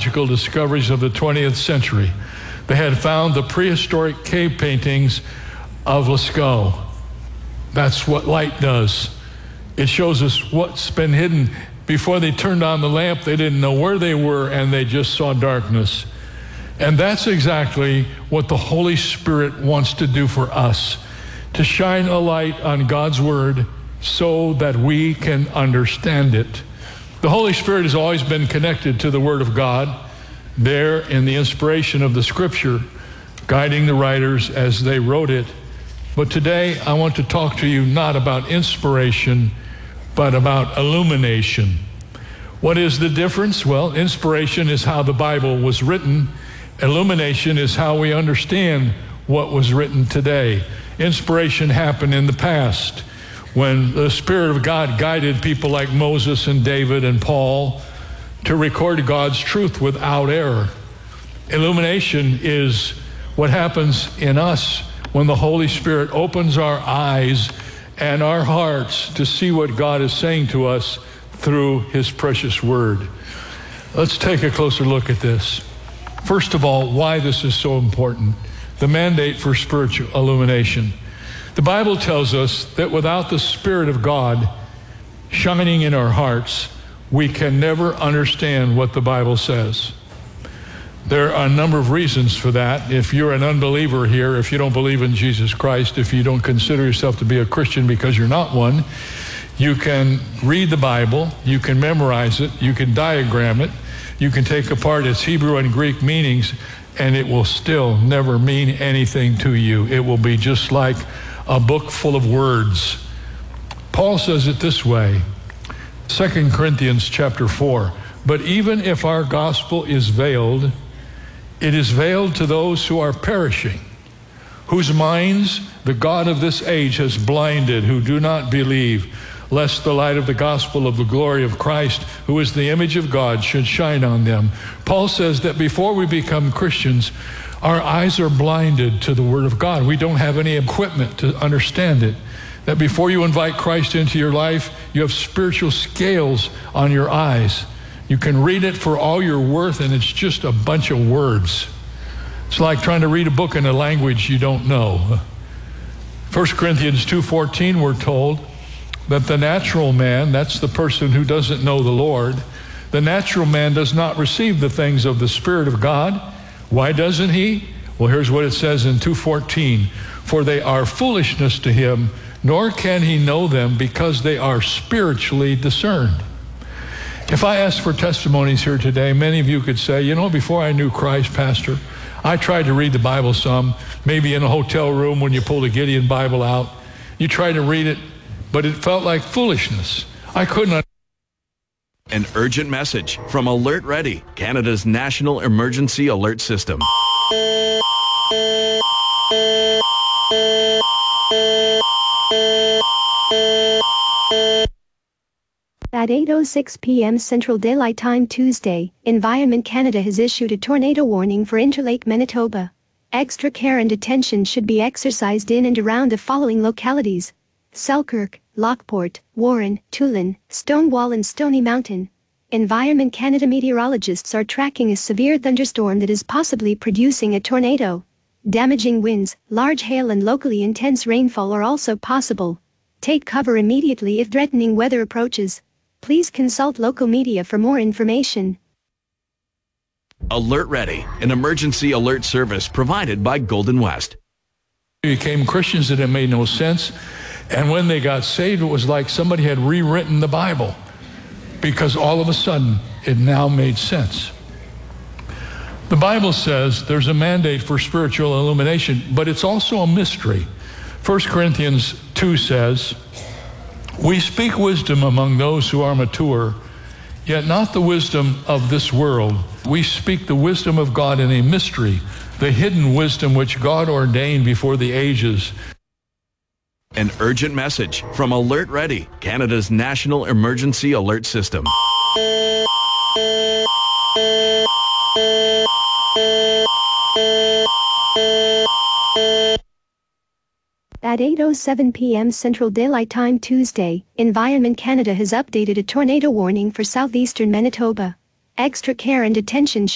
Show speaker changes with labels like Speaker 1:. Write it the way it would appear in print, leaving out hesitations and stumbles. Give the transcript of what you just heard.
Speaker 1: archaeological discoveries of the 20th century. They had found the prehistoric cave paintings of Lascaux. That's what light does. It shows us what's been hidden. Before they turned on the lamp, they didn't know where they were, and they just saw darkness. And that's exactly what the Holy Spirit wants to do for us, to shine a light on God's Word so that we can understand it. The Holy Spirit has always been connected to the Word of God, there in the inspiration of the Scripture, guiding the writers as they wrote it. But today I want to talk to you not about inspiration, but about illumination. What is the difference? Well, inspiration is how the Bible was written. Illumination is how we understand what was written today. Inspiration happened in the past when the Spirit of God guided people like Moses and David and Paul to record God's truth without error. Illumination is what happens in us when the Holy Spirit opens our eyes and our hearts to see what God is saying to us through His precious Word. Let's take a closer look at this. First of all, why this is so important. The mandate for spiritual illumination. The Bible tells us that without the Spirit of God shining in our hearts, we can never understand what the Bible says. There are a number of reasons for that. If you're an unbeliever here, if you don't believe in Jesus Christ, if you don't consider yourself to be a Christian because you're not one, you can read the Bible, you can memorize it, you can diagram it, you can take apart its Hebrew and Greek meanings, and it will still never mean anything to you. It will be just like a book full of words. Paul says it this way, 2 Corinthians chapter 4, but even if our gospel is veiled, it is veiled to those who are perishing, whose minds the God of this age has blinded, who do not believe, lest the light of the gospel of the glory of Christ, who is the image of God, should shine on them. Paul says that before we become Christians, our eyes are blinded to the Word of God. We don't have any equipment to understand it. That before you invite Christ into your life, you have spiritual scales on your eyes. You can read it for all you're worth, and it's just a bunch of words. It's like trying to read a book in a language you don't know. 1 Corinthians 2:14, we're told that the natural man, that's the person who doesn't know the Lord, the natural man does not receive the things of the Spirit of God. Why doesn't he? Well, here's what it says in 2:14. For they are foolishness to him, nor can he know them because they are spiritually discerned. If I ask for testimonies here today, many of you could say, you know, before I knew Christ, Pastor, I tried to read the Bible some, maybe in a hotel room when you pulled a Gideon Bible out. You tried to read it, but it felt like foolishness. I couldn't.
Speaker 2: An urgent message from Alert Ready, Canada's national emergency alert system.
Speaker 3: At 8:06 p.m. Central Daylight Time Tuesday, Environment Canada has issued a tornado warning for Interlake, Manitoba. Extra care and attention should be exercised in and around the following localities: Selkirk, Lockport, Warren, Tulin, Stonewall and Stony Mountain. Environment Canada meteorologists are tracking a severe thunderstorm that is possibly producing a tornado. Damaging winds, large hail and locally intense rainfall are also possible. Take cover immediately if threatening weather approaches. Please consult local media for more information.
Speaker 2: Alert Ready, an emergency alert service provided by Golden West.
Speaker 1: They became Christians and it made no sense. And when they got saved, it was like somebody had rewritten the Bible, because all of a sudden it now made sense. The Bible says there's a mandate for spiritual illumination, but it's also a mystery. 1 Corinthians 2 says, we speak wisdom among those who are mature, yet not the wisdom of this world. We speak the wisdom of God in a mystery, the hidden wisdom which God ordained before the ages.
Speaker 2: An urgent message from Alert Ready, Canada's national emergency alert system.
Speaker 3: At 8:07 p.m. Central Daylight Time Tuesday, Environment Canada has updated a tornado warning for southeastern Manitoba. Extra care and attention